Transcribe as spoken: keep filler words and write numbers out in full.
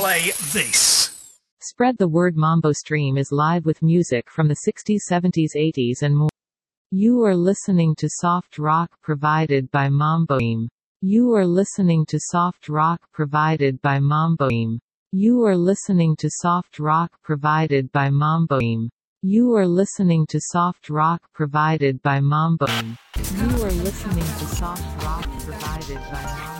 play this. Spread the word. Mambo Stream is live with music from the sixties, seventies, eighties and more. You are listening to soft rock provided by Mambo Stream. You are listening to soft rock provided by Mambo Stream. You are listening to soft rock provided by Mambo Stream. You are listening to soft rock provided by Mambo Stream. You are listening to soft rock provided by Mambo Stream.